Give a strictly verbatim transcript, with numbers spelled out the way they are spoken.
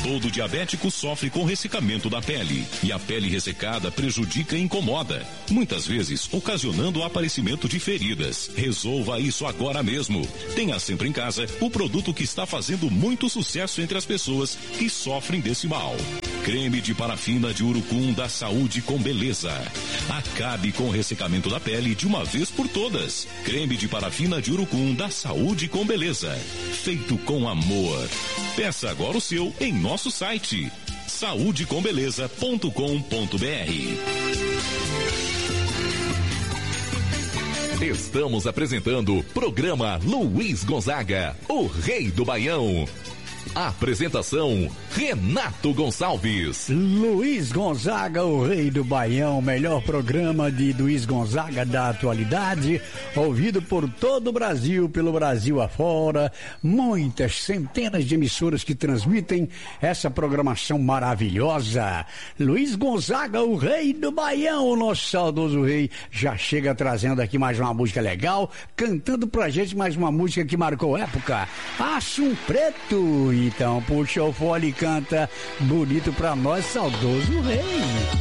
Todo diabético sofre com ressecamento da pele e a pele ressecada prejudica e incomoda, muitas vezes ocasionando o aparecimento de feridas. Resolva isso agora mesmo. Tenha sempre em casa o produto que está fazendo muito sucesso entre as pessoas que sofrem desse mal. Creme de parafina de urucum da Saúde com Beleza. Acabe com o ressecamento da pele de uma vez por todas. Creme de parafina de urucum da Saúde com Beleza. Feito com amor. Peça agora o seu em nosso site saúde com beleza ponto com ponto br. Estamos apresentando o programa Luiz Gonzaga, o Rei do Baião. Apresentação, Renato Gonçalves. Luiz Gonzaga, o Rei do Baião, melhor programa de Luiz Gonzaga da atualidade, ouvido por todo o Brasil, pelo Brasil afora, muitas centenas de emissoras que transmitem essa programação maravilhosa. Luiz Gonzaga, o Rei do Baião, o nosso saudoso rei, já chega trazendo aqui mais uma música legal, cantando pra gente mais uma música que marcou época, Aço Preto. Então puxa o fole e canta bonito pra nós, saudoso rei.